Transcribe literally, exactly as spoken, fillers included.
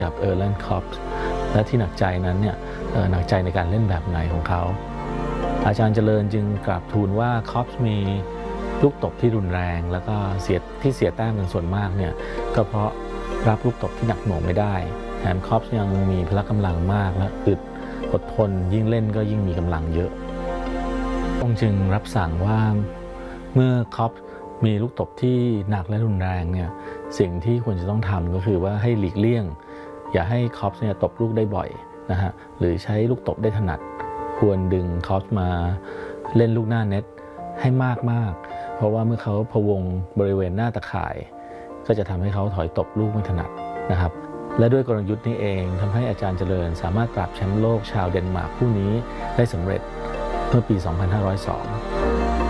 กับเออร์แลนด์คอปส์และที่หนักใจนั้นเนี่ยหนักใจในการเล่นแบบไหนของเขาอาจารย์เจริญจึงกราบทูลว่าคอปส์มีลูกตบที่รุนแรงแล้วก็เสียที่เสียแต้มเป็นส่วนมากเนี่ยก็เพราะรับลูกตบที่หนักหน่วงไม่ได้แถมคอปส์ยังมีพละกำลังมากและอึดอดทนยิ่งเล่นก็ยิ่งมีกำลังเยอะองค์จึงรับสั่งว่าเมื่อคอปส์มีลูกตบที่หนักและรุนแรงเนี่ยสิ่งที่ควรจะต้องทำก็คือว่าให้หลีกเลี่ยงอย่าให้คอปส์เนี่ยตบลูกได้บ่อยนะฮะหรือใช้ลูกตบได้ถนัดควรดึงคอปส์มาเล่นลูกหน้าเน็ตให้มากมากเพราะว่าเมื่อเขาพะวงบริเวณหน้าตะข่ายก็จะทำให้เขาถอยตบลูกไม่ถนัดนะครับและด้วยกลยุทธ์นี้เองทำให้อาจารย์เจริญสามารถปราบแชมป์โลกชาวเดนมาร์กผู้นี้ได้สำเร็จเมื่อปี สองพันห้าร้อยสอง